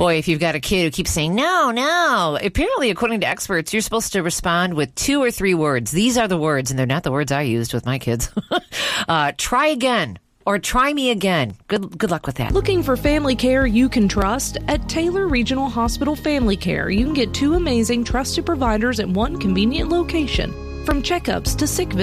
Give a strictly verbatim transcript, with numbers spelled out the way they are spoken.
Boy, if you've got a kid who keeps saying, no, no, apparently, according to experts, you're supposed to respond with two or three words. These are the words, and they're not the words I used with my kids. uh, try again. Or try me again. Good good luck with that. Looking for family care you can trust? At Taylor Regional Hospital Family Care, you can get two amazing trusted providers at one convenient location. From checkups to sick visits.